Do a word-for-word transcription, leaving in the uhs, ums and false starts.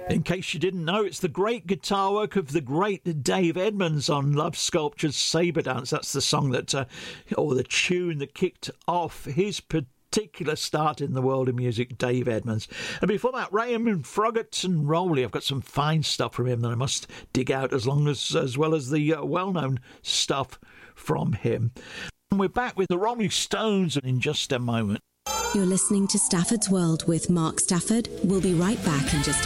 In case you didn't know, it's the great guitar work of the great Dave Edmunds on Love Sculpture's Sabre Dance. That's the song that, uh, or the tune that kicked off his particular start in the world of music, Dave Edmunds. And before that, Raymond Froggatt and Rowley. I've got some fine stuff from him that I must dig out, as long as as well as the uh, well-known stuff from him. And we're back with the Rolling Stones in just a moment. You're listening to Stafford's World with Mark Stafford. We'll be right back in just a